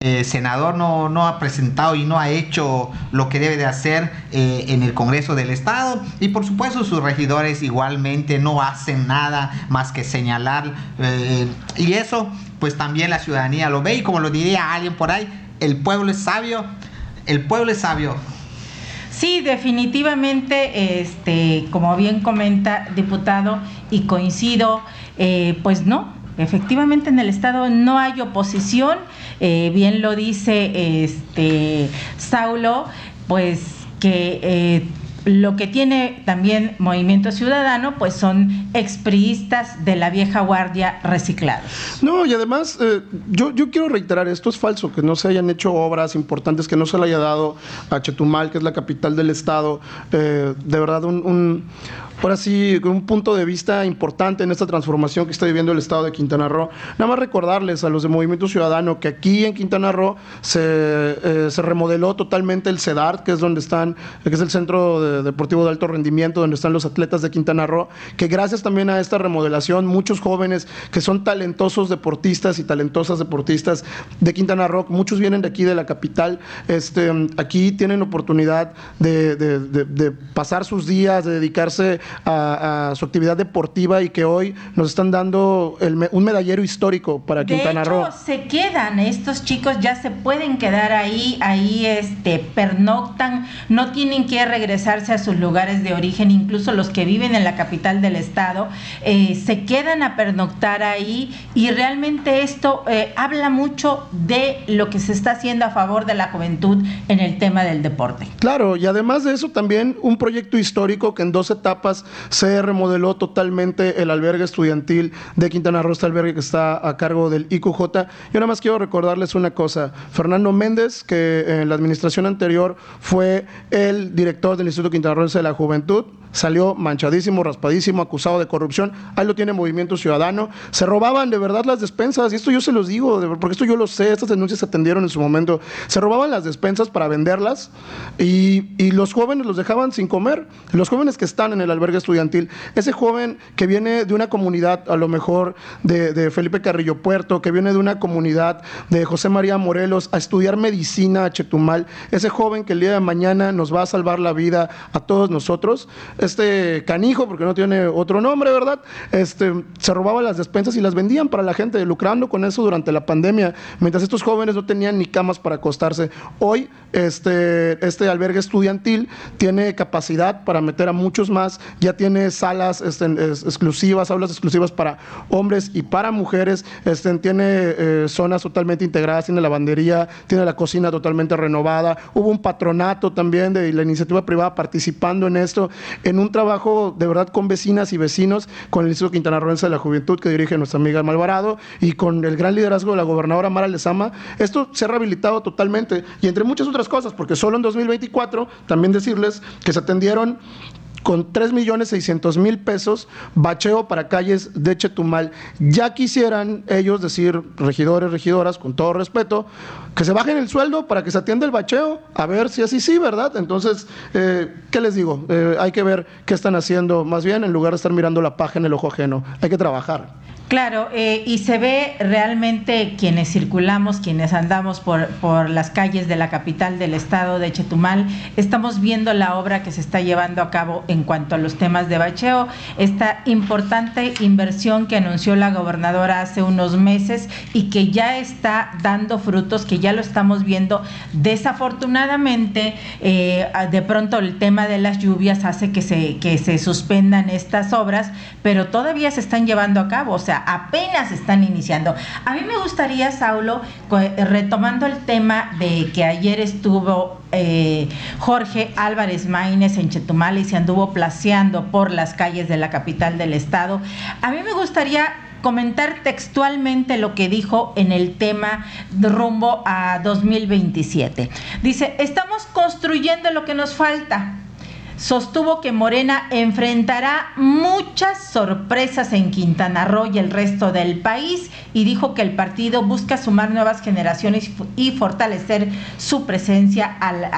senador no ha presentado y no ha hecho lo que debe de hacer en el Congreso del Estado, y por supuesto sus regidores igualmente no hacen nada más que señalar, y eso pues también la ciudadanía lo ve, y como lo diría alguien por ahí, el pueblo es sabio, el pueblo es sabio. Sí, definitivamente, como bien comenta, diputado, y coincido, pues no, efectivamente en el Estado no hay oposición, bien lo dice Saulo, pues que lo que tiene también Movimiento Ciudadano, pues son expriistas de la vieja guardia reciclados. No, y además, yo quiero reiterar, esto es falso, que no se hayan hecho obras importantes, que no se le haya dado a Chetumal, que es la capital del Estado, de verdad ahora sí, un punto de vista importante en esta transformación que está viviendo el Estado de Quintana Roo. Nada más recordarles a los de Movimiento Ciudadano que aquí en Quintana Roo se remodeló totalmente el CEDART, que es donde están, que es el Centro Deportivo de Alto Rendimiento, donde están los atletas de Quintana Roo, que gracias también a esta remodelación, muchos jóvenes que son talentosos deportistas y talentosas deportistas de Quintana Roo, muchos vienen de aquí de la capital, aquí tienen oportunidad de pasar sus días, de dedicarse a su actividad deportiva, y que hoy nos están dando un medallero histórico para Quintana Roo. De hecho, se quedan, estos chicos ya se pueden quedar ahí pernoctan, no tienen que regresarse a sus lugares de origen, incluso los que viven en la capital del estado, se quedan a pernoctar ahí, y realmente esto habla mucho de lo que se está haciendo a favor de la juventud en el tema del deporte. Claro, y además de eso también un proyecto histórico que en 2 etapas se remodeló totalmente el albergue estudiantil de Quintana Roo, este albergue que está a cargo del IQJ. Yo nada más quiero recordarles una cosa: Fernando Méndez, que en la administración anterior fue el director del Instituto Quintanarroense de la Juventud, salió manchadísimo, raspadísimo, acusado de corrupción. Ahí lo tiene Movimiento Ciudadano. Se robaban de verdad las despensas, y esto yo se los digo, porque esto yo lo sé, estas denuncias se atendieron en su momento. Se robaban las despensas para venderlas, y los jóvenes los dejaban sin comer. Los jóvenes que están en el albergue estudiantil, ese joven que viene de una comunidad, a lo mejor de Felipe Carrillo Puerto, que viene de una comunidad de José María Morelos, a estudiar medicina a Chetumal, ese joven que el día de mañana nos va a salvar la vida a todos nosotros, canijo, porque no tiene otro nombre, ¿verdad? Se robaba las despensas y las vendían para la gente, lucrando con eso durante la pandemia, mientras estos jóvenes no tenían ni camas para acostarse. Hoy, este albergue estudiantil tiene capacidad para meter a muchos más, ya tiene salas exclusivas, aulas exclusivas para hombres y para mujeres, tiene zonas totalmente integradas, tiene lavandería, tiene la cocina totalmente renovada. Hubo un patronato también de la iniciativa privada participando en esto, en un trabajo de verdad con vecinas y vecinos, con el Instituto Quintanarroense de la Juventud que dirige nuestra amiga Alvarado, y con el gran liderazgo de la gobernadora Mara Lezama. Esto se ha rehabilitado totalmente, y entre muchas otras cosas, porque solo en 2024, también decirles que se atendieron con 3,600,000 pesos bacheo para calles de Chetumal. Ya quisieran ellos decir, regidores, regidoras, con todo respeto, que se bajen el sueldo para que se atienda el bacheo, a ver si así sí, ¿verdad? Entonces, ¿qué les digo? Hay que ver qué están haciendo, más bien, en lugar de estar mirando la paja en el ojo ajeno. Hay que trabajar. Claro, y se ve realmente quienes circulamos, quienes andamos por las calles de la capital del estado de Chetumal, estamos viendo la obra que se está llevando a cabo en cuanto a los temas de bacheo, esta importante inversión que anunció la gobernadora hace unos meses y que ya está dando frutos, que ya lo estamos viendo. Desafortunadamente, de pronto el tema de las lluvias hace que se suspendan estas obras, pero todavía se están llevando a cabo, o sea, apenas están iniciando. A mí me gustaría, Saulo, retomando el tema de que ayer estuvo Jorge Álvarez Maínez en Chetumal y se anduvo placeando por las calles de la capital del estado, a mí me gustaría comentar textualmente lo que dijo en el tema de rumbo a 2027. Dice: estamos construyendo lo que nos falta. Sostuvo que Morena enfrentará muchas sorpresas en Quintana Roo y el resto del país, y dijo que el partido busca sumar nuevas generaciones y fortalecer su presencia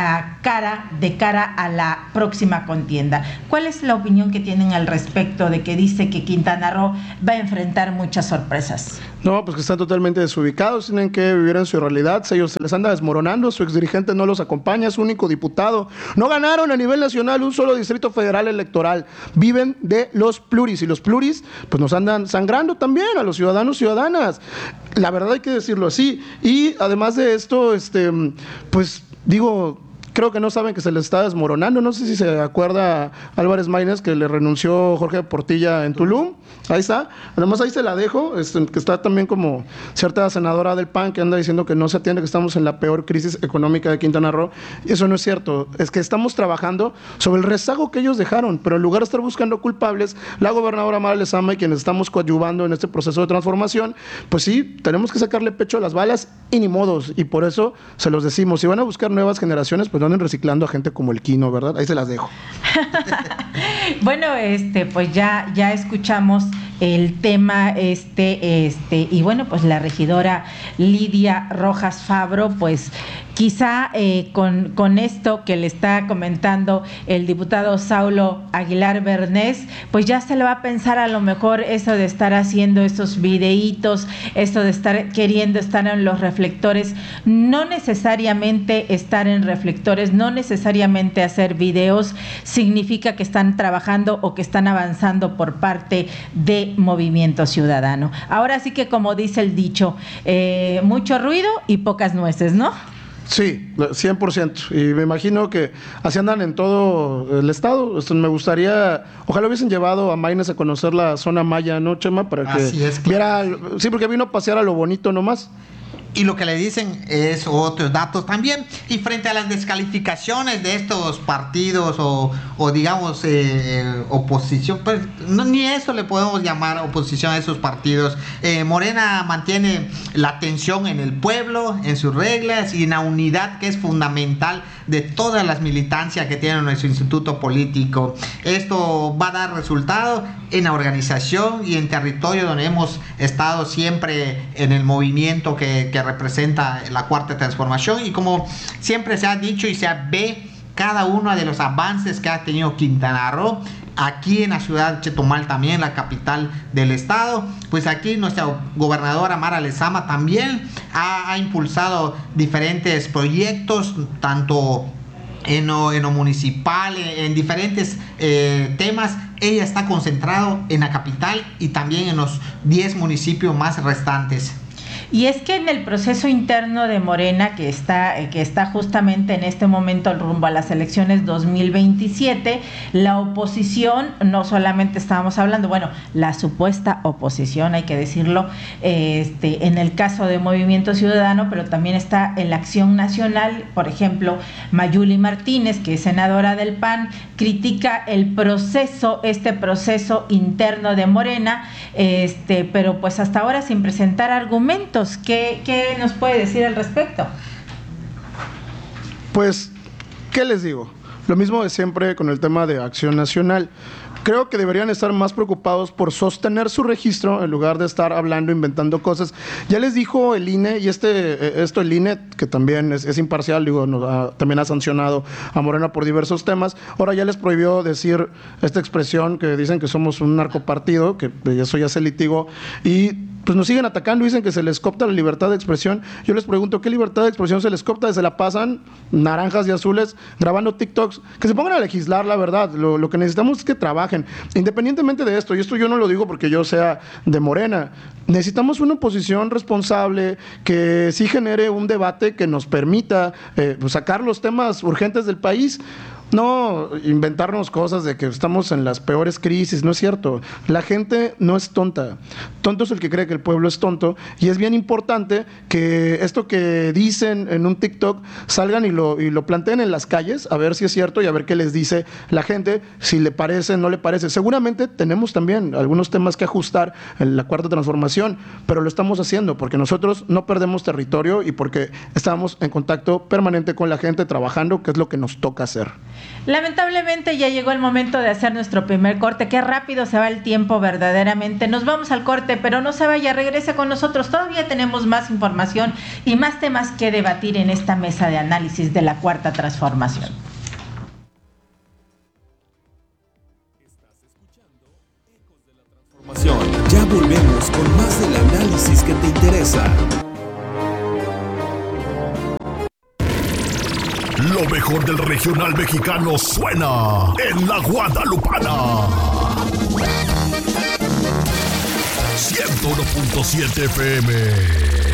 de cara a la próxima contienda. ¿Cuál es la opinión que tienen al respecto de que dice que Quintana Roo va a enfrentar muchas sorpresas? No, pues que están totalmente desubicados, tienen que vivir en su realidad, ellos se les anda desmoronando, su exdirigente no los acompaña, su único diputado. No ganaron a nivel nacional un solo distrito federal electoral, viven de los pluris, y los pluris pues nos andan sangrando también a los ciudadanos y ciudadanas. La verdad hay que decirlo así. Y además de esto, pues digo, creo que no saben que se les está desmoronando. No sé si se acuerda Álvarez Maínez que le renunció Jorge Portilla en Tulum. Ahí está. Además ahí se la dejo, que está también como cierta senadora del PAN que anda diciendo que no se atiende, que estamos en la peor crisis económica de Quintana Roo. Eso no es cierto. Es que estamos trabajando sobre el rezago que ellos dejaron, pero en lugar de estar buscando culpables, la gobernadora Mara Lezama y quienes estamos coadyuvando en este proceso de transformación, pues sí, tenemos que sacarle pecho a las balas y ni modos. Y por eso se los decimos, si van a buscar nuevas generaciones, pues no anden reciclando a gente como el Quino, ¿verdad? Ahí se las dejo. Bueno, pues ya escuchamos el tema y bueno, pues la regidora Lidia Rojas Fabro, pues quizá con esto que le está comentando el diputado Saulo Aguilar Bernés, pues ya se le va a pensar a lo mejor eso de estar haciendo esos videitos, eso de estar queriendo estar en los reflectores, no necesariamente estar en reflectores, no necesariamente hacer videos significa que están trabajando o que están avanzando por parte de Movimiento Ciudadano. Ahora sí que, como dice el dicho, mucho ruido y pocas nueces, ¿no? Sí, 100%. Y me imagino que así andan en todo el estado. Me gustaría, ojalá hubiesen llevado a Maínez a conocer la zona maya, ¿no, Chema? Para que viera, sí, porque vino a pasear a lo bonito nomás. Y lo que le dicen es otros datos también. Y frente a las descalificaciones de estos partidos o digamos oposición, pues ni eso le podemos llamar oposición a esos partidos. Morena mantiene la atención en el pueblo, en sus reglas y en la unidad que es fundamental de todas las militancias que tiene nuestro instituto político. Esto va a dar resultado en la organización y en territorio donde hemos estado siempre en el movimiento que representa la Cuarta Transformación, y como siempre se ha dicho y se ve cada uno de los avances que ha tenido Quintana Roo, aquí en la ciudad de Chetumal también, la capital del estado, pues aquí nuestra gobernadora Mara Lezama también ha impulsado diferentes proyectos, tanto en lo municipal, en diferentes temas. Ella está concentrado en la capital y también en los 10 municipios más restantes. Y es que en el proceso interno de Morena, que está justamente en este momento rumbo a las elecciones 2027, la oposición, no solamente estábamos hablando, bueno, la supuesta oposición, hay que decirlo, en el caso de Movimiento Ciudadano, pero también está en la Acción Nacional. Por ejemplo, Mayuli Martínez, que es senadora del PAN, critica el proceso interno de Morena, pero pues hasta ahora sin presentar argumentos. ¿Qué nos puede decir al respecto? Pues, ¿qué les digo? Lo mismo de siempre con el tema de Acción Nacional. Creo que deberían estar más preocupados por sostener su registro en lugar de estar hablando, inventando cosas. Ya les dijo el INE, y el INE, que también es imparcial, también ha sancionado a Morena por diversos temas. Ahora ya les prohibió decir esta expresión que dicen que somos un narcopartido, que eso ya se litigó, y pues nos siguen atacando, dicen que se les coopta la libertad de expresión. Yo les pregunto, ¿qué libertad de expresión se les coopta? Se la pasan naranjas y azules grabando TikToks. Que se pongan a legislar, la verdad. Lo que necesitamos es que trabajen. Independientemente de esto, y esto yo no lo digo porque yo sea de Morena, necesitamos una oposición responsable que sí genere un debate que nos permita sacar los temas urgentes del país. No inventarnos cosas de que estamos en las peores crisis, no es cierto. La gente no es tonta. Tonto es el que cree que el pueblo es tonto, y es bien importante que esto que dicen en un TikTok salgan y lo planteen en las calles, a ver si es cierto y a ver qué les dice la gente, si le parece, no le parece. Seguramente tenemos también algunos temas que ajustar en la Cuarta Transformación, pero lo estamos haciendo porque nosotros no perdemos territorio y porque estamos en contacto permanente con la gente, trabajando, que es lo que nos toca hacer. Lamentablemente ya llegó el momento de hacer nuestro primer corte. Qué rápido se va el tiempo, verdaderamente. Nos vamos al corte, pero no se vaya, regrese con nosotros. Todavía tenemos más información y más temas que debatir en esta mesa de análisis de la Cuarta Transformación. Estás escuchando Ecos de la Transformación. Ya volvemos con más del análisis que Lo mejor del regional mexicano suena en La Guadalupana. 101.7 FM.